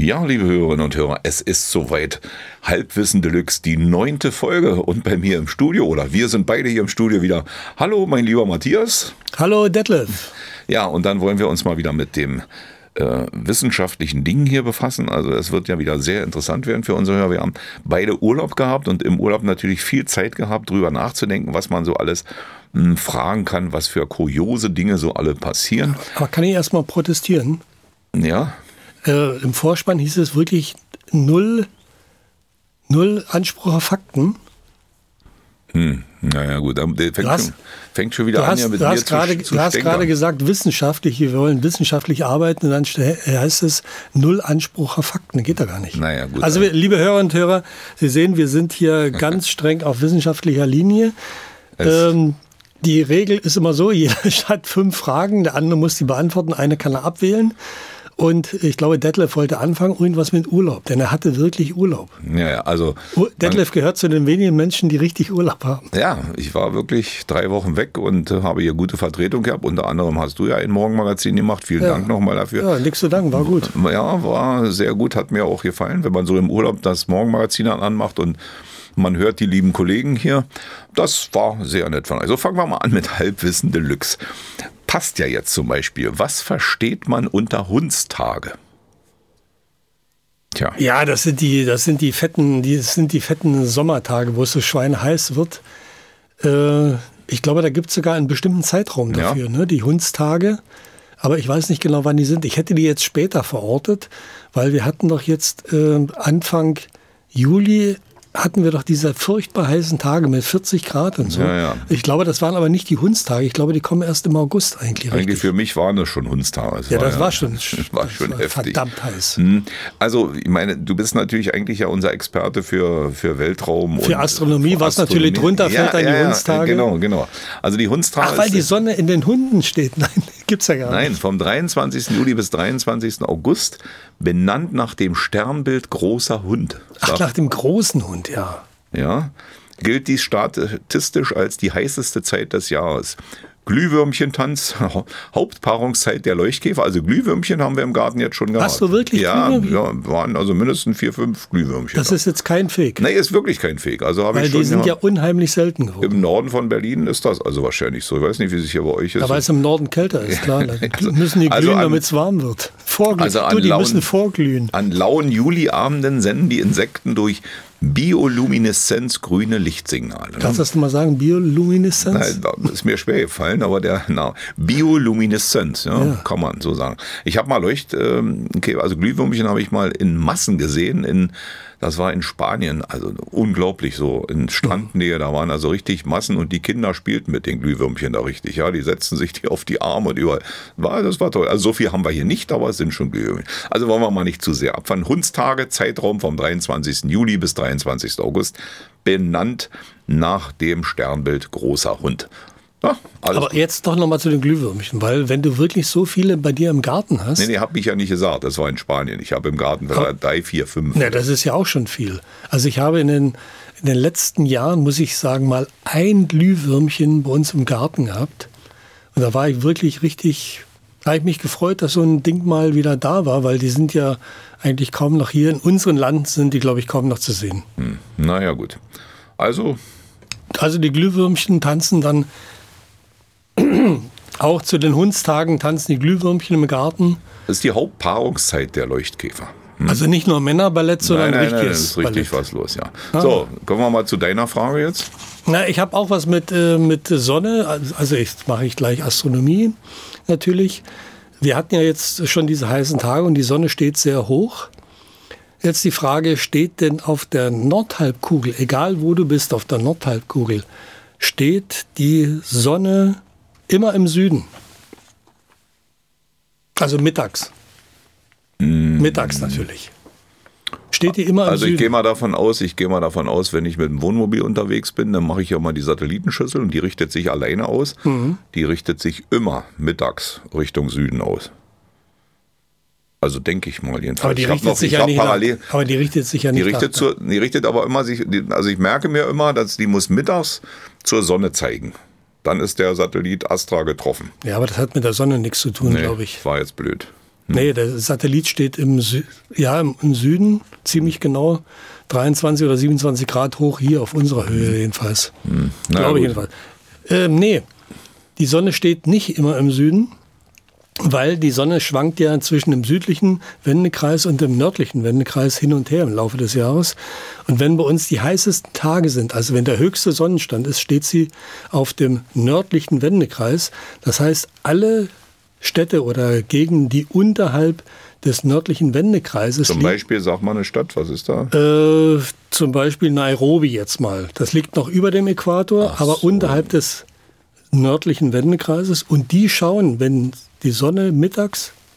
Ja, liebe Hörerinnen und Hörer, es ist soweit. Halbwissen Deluxe, die 9. Folge und bei mir im Studio, oder wir sind beide hier im Studio wieder. Hallo, mein lieber Matthias. Hallo, Detlef. Ja, und dann wollen wir uns mal wieder mit dem wissenschaftlichen Dingen hier befassen. Also es wird ja wieder sehr interessant werden für unsere Hörer. Wir haben beide Urlaub gehabt und im Urlaub natürlich viel Zeit gehabt, drüber nachzudenken, was man so alles fragen kann, was für kuriose Dinge so alle passieren. Aber kann ich erstmal protestieren? Ja. Im Vorspann hieß es wirklich null Anspruch auf Fakten. Naja gut, fängt schon wieder an, ja mit mir zu Du hast gerade gesagt, wissenschaftlich, wir wollen wissenschaftlich arbeiten und dann heißt es null Anspruch auf Fakten. Geht da gar nicht. Naja, gut. Also liebe Hörerinnen und Hörer, Sie sehen, wir sind hier ganz streng auf wissenschaftlicher Linie. Die Regel ist immer so, jeder hat 5 Fragen, der andere muss die beantworten, eine kann er abwählen. Und ich glaube, Detlef wollte anfangen, irgendwas mit Urlaub, denn er hatte wirklich Urlaub. Ja, also Detlef gehört zu den wenigen Menschen, die richtig Urlaub haben. Ja, ich war wirklich 3 Wochen weg und habe hier gute Vertretung gehabt. Unter anderem hast du ja ein Morgenmagazin gemacht. Vielen Dank nochmal dafür. Ja, nichts zu danken, war gut. Ja, war sehr gut, hat mir auch gefallen, wenn man so im Urlaub das Morgenmagazin anmacht und man hört die lieben Kollegen hier. Das war sehr nett von euch. Also fangen wir mal an mit Halbwissen Deluxe. Passt ja jetzt zum Beispiel. Was versteht man unter Hundstage? Tja. Ja, das sind die fetten Sommertage, wo es so schweineheiß wird. Ich glaube, da gibt es sogar einen bestimmten Zeitraum dafür, ne? Die Hundstage. Aber ich weiß nicht genau, wann die sind. Ich hätte die jetzt später verortet, weil wir hatten doch jetzt Anfang Juli hatten wir doch diese furchtbar heißen Tage mit 40 Grad und so. Ja. Ich glaube, das waren aber nicht die Hundstage. Ich glaube, die kommen erst im August eigentlich. Eigentlich für mich waren das schon Hundstage. Das war schon heftig. Verdammt heiß. Also, ich meine, du bist natürlich eigentlich ja unser Experte für Weltraum. Für Astronomie, was natürlich drunter fällt an die Hundstage. Genau. Also die Hundstage. Ach, weil die Sonne in den Hunden steht. Nein, gibt's ja gar nicht. Nein, vom 23. Juli bis 23. August, benannt nach dem Sternbild großer Hund. Ach, nach dem großen Hund, ja. Ja, gilt dies statistisch als die heißeste Zeit des Jahres. Glühwürmchentanz, Hauptpaarungszeit der Leuchtkäfer. Also Glühwürmchen haben wir im Garten jetzt schon gehabt. Hast du wirklich Glühwürmchen? Ja, waren also mindestens 4, 5 Glühwürmchen. Das ist jetzt kein Fake. Nee, ist wirklich kein Fake. Also weil die sind ja unheimlich selten geworden. Im Norden von Berlin ist das also wahrscheinlich so. Ich weiß nicht, wie es hier bei euch ist. Da weil es im Norden kälter ist, klar. Da müssen die glühen, damit es warm wird. Die müssen vorglühen. An lauen Juliabenden senden die Insekten durch Biolumineszenz grüne Lichtsignale. Kannst du das mal sagen, Biolumineszenz? Nein, das ist mir schwer gefallen, aber Biolumineszenz, kann man so sagen. Ich habe mal also Glühwürmchen habe ich mal in Massen gesehen, das war in Spanien, also unglaublich so, in Strandnähe, da waren also richtig Massen und die Kinder spielten mit den Glühwürmchen da richtig, ja, die setzten sich die auf die Arme und überall, das war toll. Also so viel haben wir hier nicht, aber es sind schon Glühwürmchen. Also wollen wir mal nicht zu sehr abfahren. Hundstage, Zeitraum vom 23. Juli bis 23. August, benannt nach dem Sternbild großer Hund. Ja, aber jetzt doch nochmal zu den Glühwürmchen, weil wenn du wirklich so viele bei dir im Garten hast... Nee, hab ich ja nicht gesagt, das war in Spanien. Ich habe im Garten 3, 4, 5. Ne, das ist ja auch schon viel. Also ich habe in den letzten Jahren, muss ich sagen, mal ein Glühwürmchen bei uns im Garten gehabt. Und da war ich wirklich richtig... Da habe ich mich gefreut, dass so ein Ding mal wieder da war, weil die sind ja eigentlich kaum noch hier. In unserem Land sind die, glaube ich, kaum noch zu sehen. Naja, gut. Also die Glühwürmchen tanzen dann... Auch zu den Hundstagen tanzen die Glühwürmchen im Garten. Das ist die Hauptpaarungszeit der Leuchtkäfer. Also nicht nur Männerballett, sondern richtiges richtiges Nein, ist richtig Ballett. Was los, ja. So, kommen wir mal zu deiner Frage jetzt. Na, ich habe auch was mit Sonne, also mache ich gleich Astronomie natürlich. Wir hatten ja jetzt schon diese heißen Tage und die Sonne steht sehr hoch. Jetzt die Frage, steht denn auf der Nordhalbkugel, egal wo du bist auf der Nordhalbkugel, steht die Sonne immer im Süden? Also mittags. Mittags natürlich. Steht die immer im Süden? Also ich gehe mal davon aus, wenn ich mit dem Wohnmobil unterwegs bin, dann mache ich ja mal die Satellitenschüssel und die richtet sich alleine aus. Die richtet sich immer mittags Richtung Süden aus. Also denke ich mal jedenfalls. Aber die richtet sich ja nicht parallel. Aber die richtet sich ja nicht. Die richtet aber immer also ich merke mir immer, dass die muss mittags zur Sonne zeigen. Dann ist der Satellit Astra getroffen. Ja, aber das hat mit der Sonne nichts zu tun, glaube ich. War jetzt blöd. Nee, der Satellit steht im Süden, ziemlich genau 23 oder 27 Grad hoch, hier auf unserer Höhe jedenfalls. Glaube ich jedenfalls. Nee, die Sonne steht nicht immer im Süden, weil die Sonne schwankt ja zwischen dem südlichen Wendekreis und dem nördlichen Wendekreis hin und her im Laufe des Jahres. Und wenn bei uns die heißesten Tage sind, also wenn der höchste Sonnenstand ist, steht sie auf dem nördlichen Wendekreis. Das heißt, alle Städte oder Gegenden, die unterhalb des nördlichen Wendekreises liegen. Zum Beispiel, sag mal eine Stadt, was ist da? Zum Beispiel Nairobi jetzt mal. Das liegt noch über dem Äquator, aber unterhalb des nördlichen Wendekreises. Und die schauen, wenn die Sonne mittags